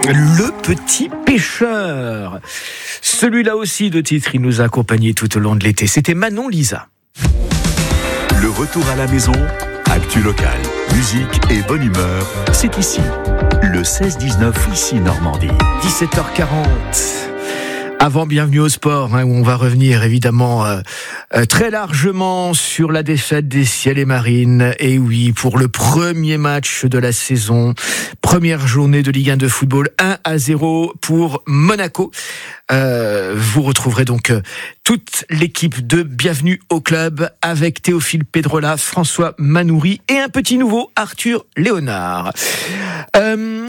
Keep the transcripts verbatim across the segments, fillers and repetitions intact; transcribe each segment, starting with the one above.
Le petit pêcheur. Celui-là aussi de titre, il nous a accompagnés tout au long de l'été. C'était Manon Lisa. Le retour à la maison, actu locale, musique et bonne humeur, c'est ici. Le seize dix-neuf, ici Normandie. dix-sept heures quarante. Avant, bienvenue au sport, hein, où on va revenir évidemment euh, euh, très largement sur la défaite des Ciel et Marines. Et oui, pour le premier match de la saison, première journée de Ligue un de football, un à zéro pour Monaco. Euh, vous retrouverez donc euh, toute l'équipe de Bienvenue au club avec Théophile Pedrola, François Manoury et un petit nouveau, Arthur Léonard. Euh,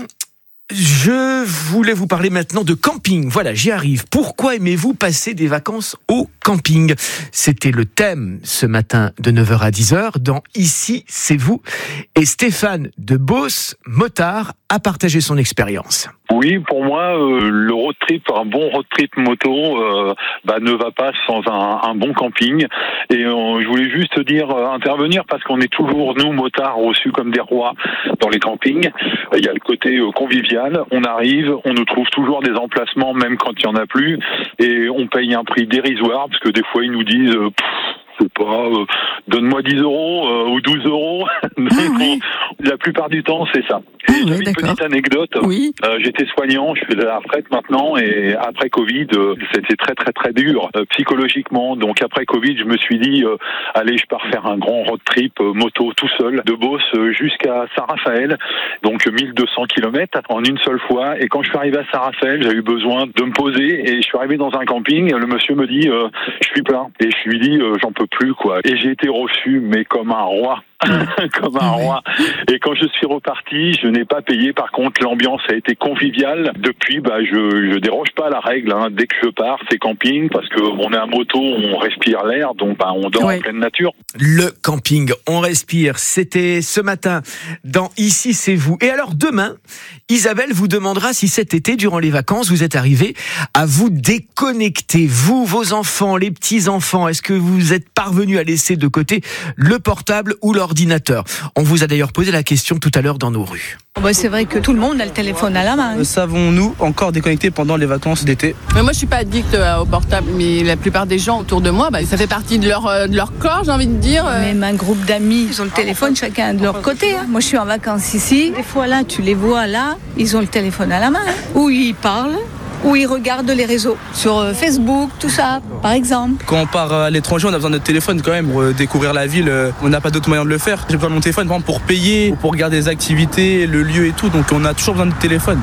Je voulais vous parler maintenant de camping. Voilà, j'y arrive. Pourquoi aimez-vous passer des vacances au camping ? C'était le thème ce matin de neuf heures à dix heures dans Ici, c'est vous. Et Stéphane de Beauce, motard, a partagé son expérience. Oui, pour moi, euh, le road trip, un bon road trip moto, euh, bah, ne va pas sans un, un bon camping. Et euh, je voulais juste dire, euh, intervenir, parce qu'on est toujours, nous, motards, reçus comme des rois dans les campings. Il y a le côté euh, convivial. On arrive, on nous trouve toujours des emplacements, même quand il n'y en a plus. Et on paye un prix dérisoire, parce que des fois, ils nous disent... Euh, pff, je sais pas, euh, donne-moi dix euros euh, ou douze euros. Donc, ah, oui. on, la plupart du temps, c'est ça. Et ah, oui, une petite anecdote. Oui. Euh, j'étais soignant, je fais de la retraite maintenant, et après Covid, euh, c'était très très très dur euh, psychologiquement. Donc après Covid, je me suis dit, euh, allez, je pars faire un grand road trip euh, moto tout seul de Beauce euh, jusqu'à Saint-Raphaël, donc mille deux cents kilomètres en une seule fois. Et quand je suis arrivé à Saint-Raphaël, j'ai eu besoin de me poser, et je suis arrivé dans un camping. Le monsieur me dit, euh, je suis plein, et je lui dis, euh, j'en peux plus quoi. Et j'ai été reçu, mais comme un roi. comme un roi. Et quand je suis reparti, je n'ai pas payé. Par contre, l'ambiance a été conviviale. Depuis, bah, je, je déroge pas à la règle. Hein. Dès que je pars, c'est camping, parce que on est à moto, on respire l'air, donc bah, on dort ouais. en pleine nature. Le camping, on respire. C'était ce matin dans Ici, c'est vous. Et alors demain, Isabelle vous demandera si cet été, durant les vacances, vous êtes arrivé à vous déconnecter. Vous, vos enfants, les petits-enfants, est-ce que vous êtes parvenus à laisser de côté le portable ou l'ordinateur ? On vous a d'ailleurs posé la question tout à l'heure dans nos rues. Bah c'est vrai que tout le monde a le téléphone à la main. Euh, savons-nous encore déconnecter pendant les vacances d'été ? Mais moi je suis pas addict au portable, mais la plupart des gens autour de moi, bah, ça fait partie de leur, de leur corps, j'ai envie de dire. Même un groupe d'amis, ils ont le téléphone chacun de leur côté. Hein. Moi je suis en vacances ici, des fois là tu les vois là, ils ont le téléphone à la main, hein. Où ils parlent, où ils regardent les réseaux, sur Facebook, tout ça, par exemple. Quand on part à l'étranger, on a besoin de notre téléphone quand même pour découvrir la ville. On n'a pas d'autre moyen de le faire. J'ai besoin de mon téléphone par exemple, pour payer, pour regarder les activités, le lieu et tout. Donc on a toujours besoin de téléphone.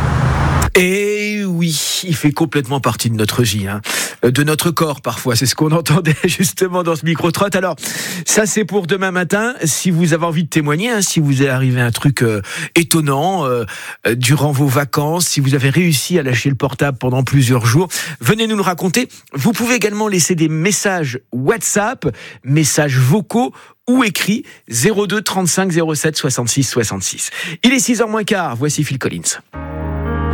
Et oui, il fait complètement partie de notre vie, hein, de notre corps parfois. C'est ce qu'on entendait justement dans ce micro-trottoir. Alors, ça c'est pour demain matin. Si vous avez envie de témoigner, hein, si vous est arrivé un truc euh, étonnant euh, euh, durant vos vacances, si vous avez réussi à lâcher le portable pendant plusieurs jours, venez nous le raconter. Vous pouvez également laisser des messages WhatsApp, messages vocaux ou écrits zéro deux trente-cinq zéro sept soixante-six soixante-six. Il est six heures moins quart, voici Phil Collins.